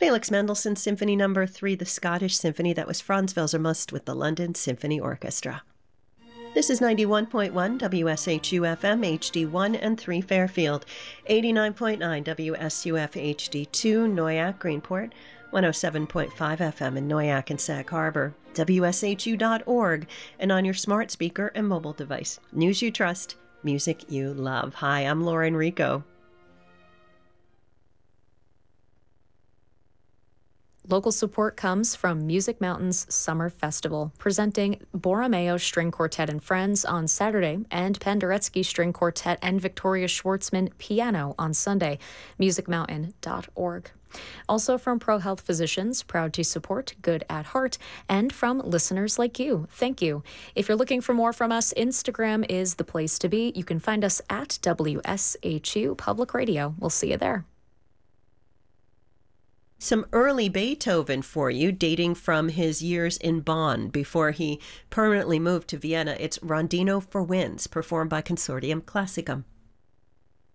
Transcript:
Felix Mendelssohn Symphony No. 3, the Scottish Symphony. That was Franz Welser-Must with the London Symphony Orchestra. This is 91.1 WSHU-FM HD1 and 3 Fairfield, 89.9 WSUF HD2 Noyak, Greenport, 107.5 FM in Noyak and Sag Harbor, WSHU.org, and on your smart speaker and mobile device. News you trust, music you love. Hi, I'm Lauren Rico. Local support comes from Music Mountain's Summer Festival, presenting Borromeo String Quartet and Friends on Saturday and Penderecki String Quartet and Victoria Schwartzman Piano on Sunday. MusicMountain.org. Also from ProHealth Physicians, proud to support Good at Heart, and from listeners like you. Thank you. If you're looking for more from us, Instagram is the place to be. You can find us at WSHU Public Radio. We'll see you there. Some early Beethoven for you, dating from his years in Bonn before he permanently moved to Vienna. It's Rondino for Winds, performed by Consortium Classicum.